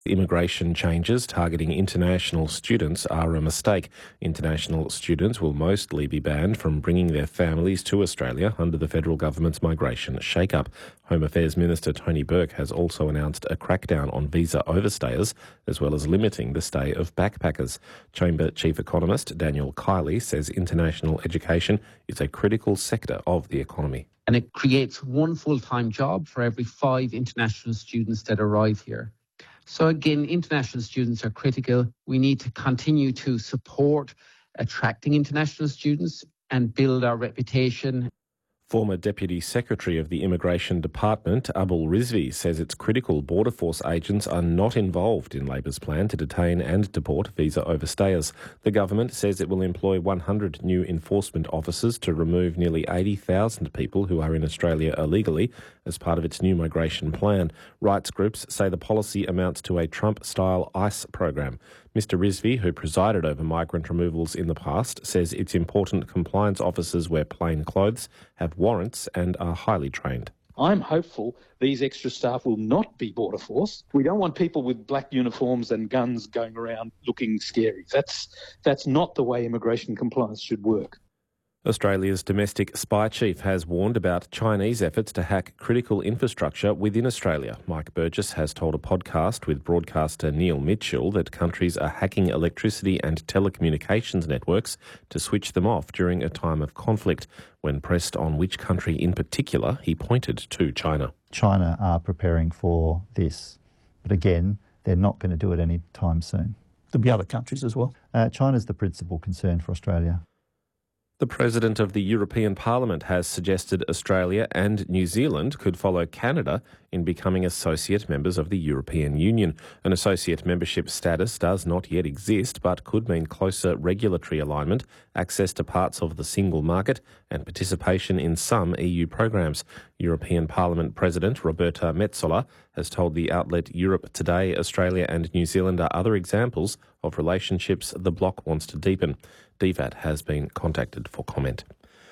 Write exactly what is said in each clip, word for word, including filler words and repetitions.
Immigration changes targeting international students are a mistake. International students will mostly be banned from bringing their families to Australia under the federal government's migration shake-up. Home Affairs Minister Tony Burke has also announced a crackdown on visa overstayers, as well as limiting the stay of backpackers. Chamber Chief Economist Daniel Kiley says international education is a critical sector of the economy. And it creates one full-time job for every five international students that arrive here. So again, international students are critical. We need to continue to support attracting international students and build our reputation. Former Deputy Secretary of the Immigration Department, Abul Rizvi, says it's critical Border Force agents are not involved in Labor's plan to detain and deport visa overstayers. The government says it will employ one hundred new enforcement officers to remove nearly eighty thousand people who are in Australia illegally as part of its new migration plan. Rights groups say the policy amounts to a Trump-style ICE program. Mister Rizvi, who presided over migrant removals in the past, says it's important compliance officers wear plain clothes, have warrants and are highly trained. I'm hopeful these extra staff will not be Border Force. We don't want people with black uniforms and guns going around looking scary. That's, that's not the way immigration compliance should work. Australia's domestic spy chief has warned about Chinese efforts to hack critical infrastructure within Australia. Mike Burgess has told a podcast with broadcaster Neil Mitchell that countries are hacking electricity and telecommunications networks to switch them off during a time of conflict. When pressed on which country in particular, he pointed to China. China are preparing for this, but again, they're not going to do it any time soon. There'll be other countries as well. Uh, China's the principal concern for Australia. The President of the European Parliament has suggested Australia and New Zealand could follow Canada in becoming associate members of the European Union. An associate membership status does not yet exist, but could mean closer regulatory alignment, access to parts of the single market, and participation in some E U programs. European Parliament President Roberta Metsola has told the outlet Europe Today Australia and New Zealand are other examples of relationships the bloc wants to deepen. D V A T has been contacted for comment.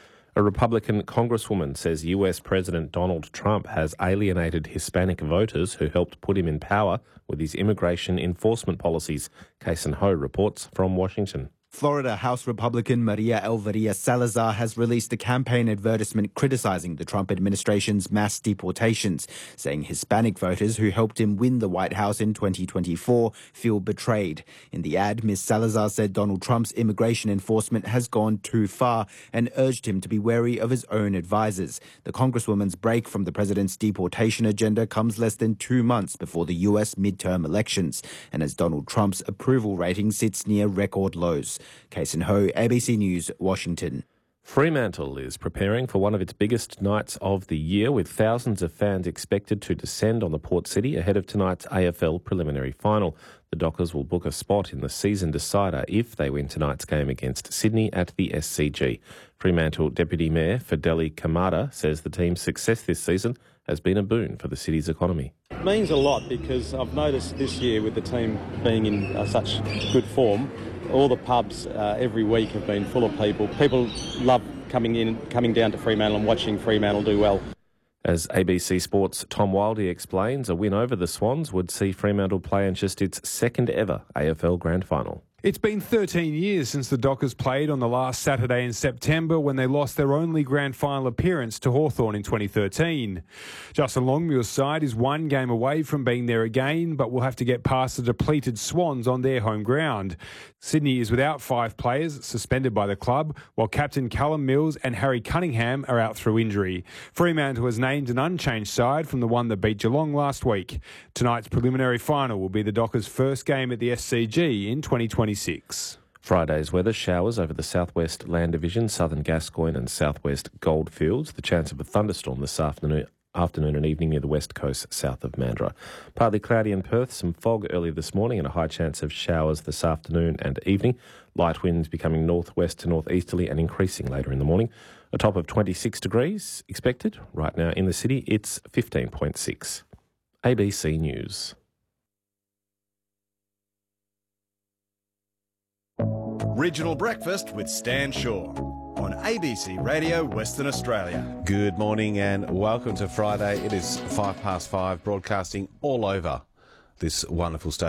A Republican congresswoman says U S President Donald Trump has alienated Hispanic voters who helped put him in power with his immigration enforcement policies. Kason Ho reports from Washington. Florida House Republican Maria Elvira Salazar has released a campaign advertisement criticizing the Trump administration's mass deportations, saying Hispanic voters who helped him win the White House in twenty twenty-four feel betrayed. In the ad, Miz Salazar said Donald Trump's immigration enforcement has gone too far and urged him to be wary of his own advisors. The Congresswoman's break from the president's deportation agenda comes less than two months before the U S midterm elections, and as Donald Trump's approval rating sits near record lows. Kason Ho, A B C News, Washington. Fremantle is preparing for one of its biggest nights of the year, with thousands of fans expected to descend on the Port City ahead of tonight's A F L preliminary final. The Dockers will book a spot in the season decider if they win tonight's game against Sydney at the S C G. Fremantle Deputy Mayor Fideli Kamada says the team's success this season has been a boon for the city's economy. It means a lot because I've noticed this year with the team being in uh, such good form, all the pubs uh, every week have been full of people. People love coming in, coming down to Fremantle and watching Fremantle do well. As A B C Sports' Tom Wildey explains, a win over the Swans would see Fremantle play in just its second ever A F L Grand Final. It's been thirteen years since the Dockers played on the last Saturday in September when they lost their only grand final appearance to Hawthorn in twenty thirteen. Justin Longmuir's side is one game away from being there again, but will have to get past the depleted Swans on their home ground. Sydney is without five players suspended by the club, while captain Callum Mills and Harry Cunningham are out through injury. Fremantle has named an unchanged side from the one that beat Geelong last week. Tonight's preliminary final will be the Dockers' first game at the S C G in twenty twenty-six. Friday's weather: showers over the southwest Land Division, southern Gascoyne and southwest Goldfields. The chance of a thunderstorm this afternoon, afternoon and evening near the west coast south of Mandurah. Partly cloudy in Perth, some fog early this morning and a high chance of showers this afternoon and evening. Light winds becoming northwest to northeasterly and increasing later in the morning. A top of twenty-six degrees expected. Right now in the city it's fifteen point six. A B C News. Regional Breakfast with Stan Shaw on A B C Radio Western Australia. Good morning and welcome to Friday. It is five past five, broadcasting all over this wonderful state